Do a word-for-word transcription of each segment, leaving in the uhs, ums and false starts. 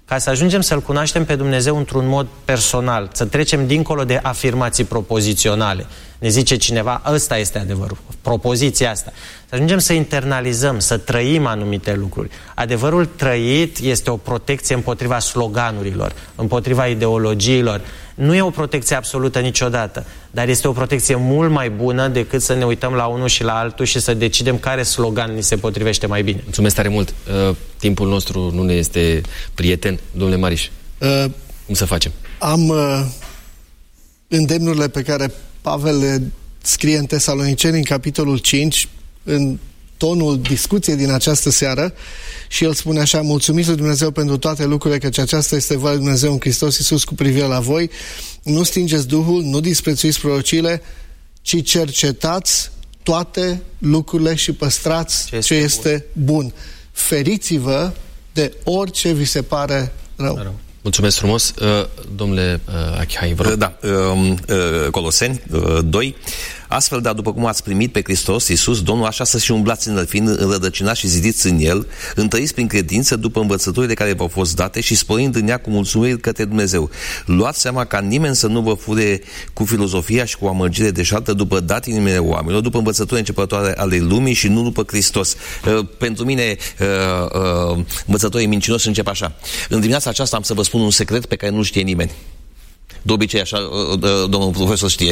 Ca să ajungem să-L cunoaștem pe Dumnezeu într-un mod personal, să trecem dincolo de afirmații propoziționale. Ne zice cineva, ăsta este adevărul, propoziția asta. Să ajungem să internalizăm, să trăim anumite lucruri. Adevărul trăit este o protecție împotriva sloganurilor, împotriva ideologiilor. Nu e o protecție absolută niciodată, dar este o protecție mult mai bună decât să ne uităm la unul și la altul și să decidem care slogan ni se potrivește mai bine. Mulțumesc tare mult. Uh, timpul nostru nu ne este prieten. Domnule Mariș, uh, cum să facem? Am uh, îndemnurile pe care Pavel le scrie în Tesaloniceni, în capitolul cinci, în tonul discuției din această seară, și el spune așa: mulțumiți lui Dumnezeu pentru toate lucrurile, căci aceasta este voia lui Dumnezeu în Hristos Iisus cu privire la voi. Nu stingeți Duhul, nu disprețuiți prorociile, ci cercetați toate lucrurile și păstrați ce este, ce este bun. bun. Feriți-vă de orice vi se pare rău. rău. Mulțumesc frumos. Uh, domnule uh, Achihai, vă rog. Da, uh, uh, Coloseni uh, doi. Astfel, dar după cum ați primit pe Hristos Iisus, Domnul, așa să și umblați în el, fiind înrădăcinați și zidiți în el, întăriți prin credință după învățăturile care v-au fost date și sporind în ea cu mulțumiri către Dumnezeu. Luați seama ca nimeni să nu vă fure cu filozofia și cu amăgire deșartă după datinile oamenilor, după învățăturile începătoare ale lumii și nu după Hristos. Uh, pentru mine, uh, uh, învățătorii mincinoși încep așa. În dimineața aceasta am să vă spun un secret pe care nu știe nimeni. De obicei, așa, domnul profesor știe.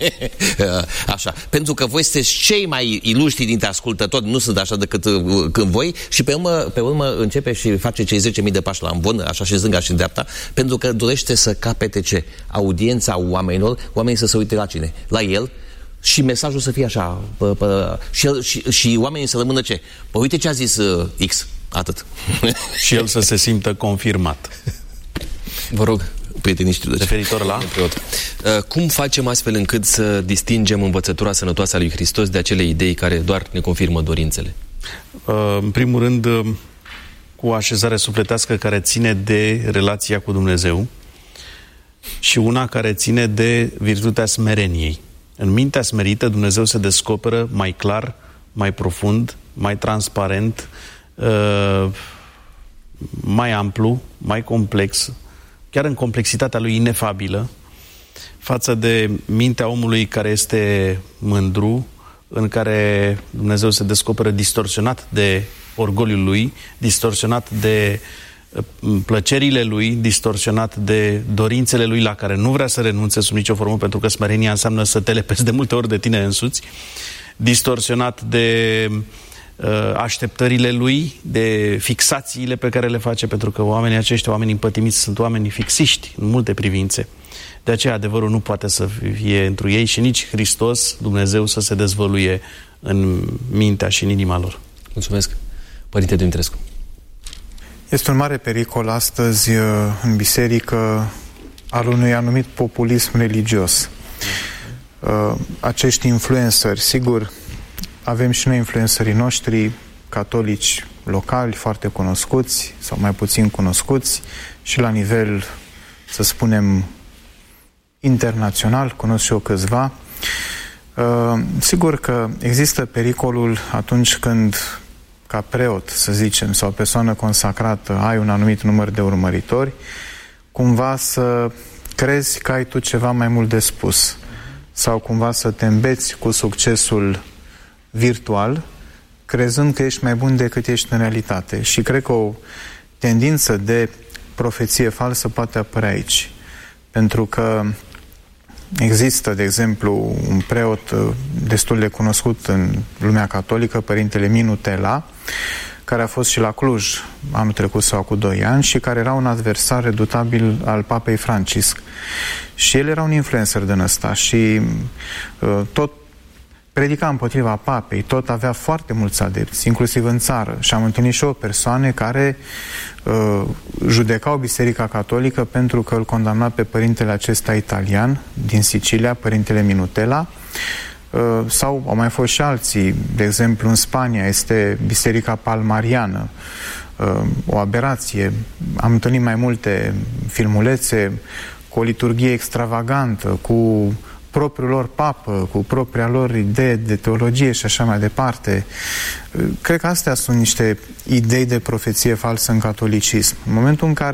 Așa. Pentru că voi sunteți cei mai iluștri dintre ascultători, nu sunt așa decât când voi, și pe urmă, pe urmă începe și face cei zece mii de pași la amvon, așa și în stânga și în dreapta, pentru că dorește să capete ce? Audiența oamenilor, oamenii să se uite la cine? La el. Și mesajul să fie așa, pă, pă, și, și, și oamenii să rămână ce? Păi uite ce a zis uh, X. Atât. Și el să se simtă confirmat. Vă rog. Referitor la preot. Cum facem astfel încât să distingem învățătura sănătoasă a lui Hristos de acele idei care doar ne confirmă dorințele? În primul rând, cu așezare sufletească care ține de relația cu Dumnezeu și una care ține de virtutea smereniei. În mintea smerită, Dumnezeu se descoperă mai clar, mai profund, mai transparent, mai amplu, mai complex, chiar în complexitatea lui inefabilă, față de mintea omului care este mândru, în care Dumnezeu se descoperă distorsionat de orgoliul lui, distorsionat de plăcerile lui, distorsionat de dorințele lui la care nu vrea să renunțe sub nicio formă, pentru că smerenia înseamnă să te lepezi de multe ori de tine însuți, distorsionat de așteptările lui, de fixațiile pe care le face, pentru că oamenii aceștia, oamenii împătimiți, sunt oamenii fixiști în multe privințe. De aceea adevărul nu poate să fie întru ei și nici Hristos, Dumnezeu, să se dezvăluie în mintea și în inima lor. Mulțumesc. Părinte Dumitrescu. Este un mare pericol astăzi în biserică al unui anumit populism religios. Acești influenceri, sigur, avem și noi influencerii noștri catolici locali, foarte cunoscuți sau mai puțin cunoscuți, și la nivel, să spunem, internațional, cunosc și eu câțiva. Uh, sigur că există pericolul atunci când, ca preot, să zicem, sau persoană consacrată, ai un anumit număr de urmăritori, cumva să crezi că ai tu ceva mai mult de spus, sau cumva să te îmbeți cu succesul virtual, crezând că ești mai bun decât ești în realitate. Și cred că o tendință de profeție falsă poate apărea aici. Pentru că există, de exemplu, un preot destul de cunoscut în lumea catolică, Părintele Minu Tela, care a fost și la Cluj anul trecut sau cu doi ani și care era un adversar redutabil al Papei Francisc. Și el era un influencer din ăsta și uh, tot predica împotriva papei, tot avea foarte mulți adepți, inclusiv în țară. Și am întâlnit și o persoane care uh, judecau Biserica Catolică pentru că îl condamna pe părintele acesta italian din Sicilia, Părintele Minu Tela, uh, sau au mai fost și alții. De exemplu, în Spania este Biserica Palmariană, uh, o aberație. Am întâlnit mai multe filmulețe cu o liturghie extravagantă, cu propriul lor papă, cu propria lor idee de teologie și așa mai departe. Cred că astea sunt niște idei de profeție falsă în catolicism. În momentul în care